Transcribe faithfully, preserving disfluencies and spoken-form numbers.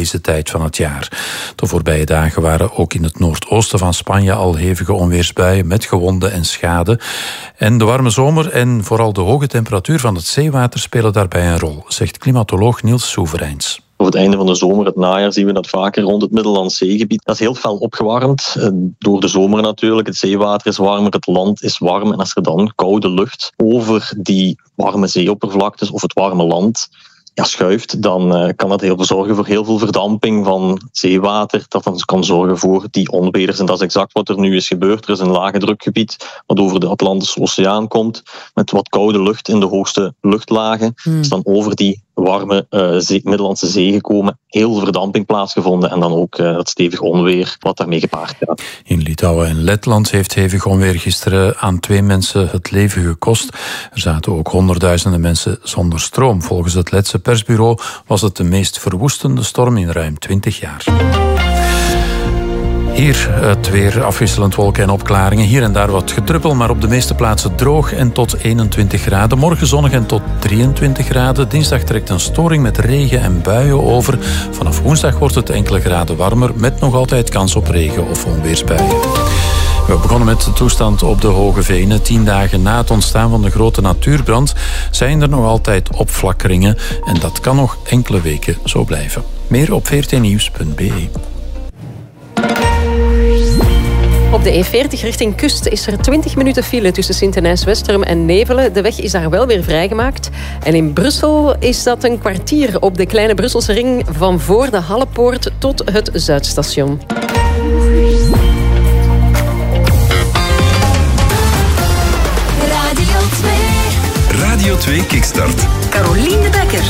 deze tijd van het jaar. De voorbije dagen waren ook in het noordoosten van Spanje al hevige onweersbuien met gewonden en schade. En de warme zomer en vooral de hoge temperatuur van het zeewater spelen daarbij een rol, zegt klimatoloog Niels Soevereins. Op het einde van de zomer, het najaar, zien we dat vaker rond het Middellandse Zeegebied. Dat is heel fel opgewarmd. Door de zomer natuurlijk. Het zeewater is warmer, het land is warm. En als er dan koude lucht over die warme zeeoppervlaktes of het warme land ja, schuift, dan uh, kan dat heel veel zorgen voor heel veel verdamping van het zeewater. Dat dan kan zorgen voor die onweders. En dat is exact wat er nu is gebeurd. Er is een lage drukgebied wat over de Atlantische Oceaan komt. Met wat koude lucht in de hoogste luchtlagen. Hmm. Is dan over die warme uh, zee, Middellandse Zee gekomen. Heel veel verdamping plaatsgevonden. En dan ook uh, het stevig onweer wat daarmee gepaard gaat. In Litouwen en Letland heeft hevig onweer gisteren aan twee mensen het leven gekost. Er zaten ook honderdduizenden mensen zonder stroom. Volgens het Letse persbureau was het de meest verwoestende storm in ruim twintig jaar. Hier het weer, afwisselend wolken en opklaringen. Hier en daar wat gedruppel, maar op de meeste plaatsen droog en tot eenentwintig graden. Morgen zonnig en tot drieëntwintig graden. Dinsdag trekt een storing met regen en buien over. Vanaf woensdag wordt het enkele graden warmer, met nog altijd kans op regen of onweersbuien. We begonnen met de toestand op de Hoge Venen. Tien dagen na het ontstaan van de grote natuurbrand zijn er nog altijd opflakkeringen. En dat kan nog enkele weken zo blijven. Meer op v r t nieuws punt b e. Op de E veertig richting Kust is er twintig minuten file tussen Sint-Denijs-Westerum en Nevelen. De weg is daar wel weer vrijgemaakt. En in Brussel is dat een kwartier op de kleine Brusselse ring van voor de Hallepoort tot het Zuidstation. Radio twee. Radio twee Kickstart. Carolien de Bekker.